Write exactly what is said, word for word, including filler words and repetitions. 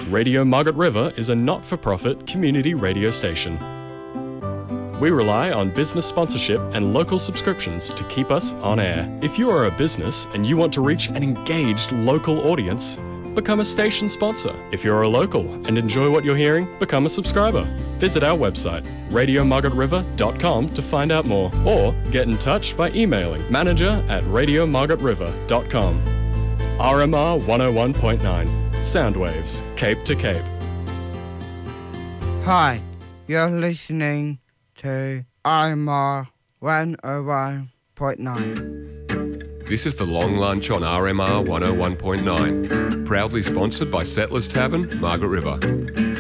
Radio Margaret River is a not-for-profit community radio station. We rely on business sponsorship and local subscriptions to keep us on air. If you are a business and you want to reach an engaged local audience, become a station sponsor. If you're a local and enjoy what you're hearing, become a subscriber. Visit our website, radio margaret river dot com, to find out more, or get in touch by emailing manager at radio margaret river dot com. R M R one oh one point nine, Soundwaves, Cape to Cape. Hi, you're listening to R M R one oh one point nine. This is the Long Lunch on R M R one oh one point nine, proudly sponsored by Settlers Tavern, Margaret River.